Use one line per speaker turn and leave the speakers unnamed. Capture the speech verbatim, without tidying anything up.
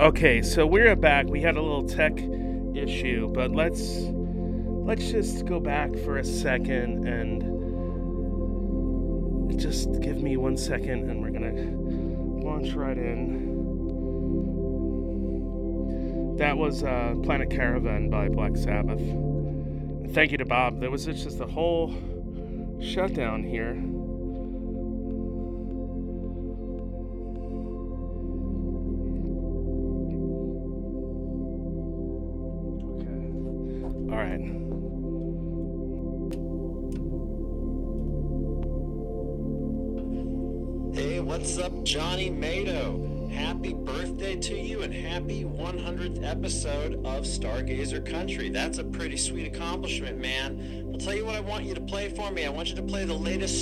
Okay, so we're back. We had a little tech issue, but let's let's just go back for a second and just give me one second and we're gonna launch right in. That was uh, Planet Caravan by Black Sabbath. And thank you to Bob. There was just a whole shutdown here. All right.
Hey, what's up, Johnny Mado? Happy birthday to you and happy one hundredth episode of Stargazer Country. That's a pretty sweet accomplishment, man. I'll tell you what I want you to play for me. I want you to play the latest